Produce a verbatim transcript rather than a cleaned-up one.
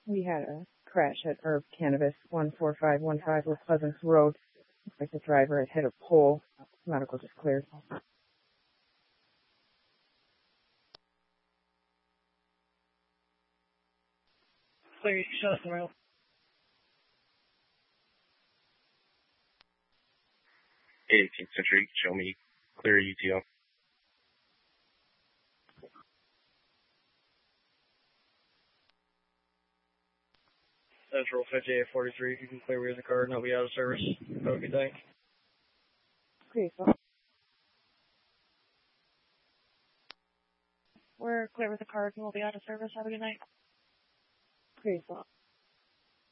We had a crash at Herb Cannabis, one four five one five West Pleasant Road. Looks like the driver had hit a pole. Medical just cleared. Clear, show us the road. eighteenth Century, show me clear U T O. Central fifty-eight forty-three, you can clear with the card and I'll be out of service. Have a good day. Okay, so We're clear with the card and we'll be out of service. Have a good night. okay, so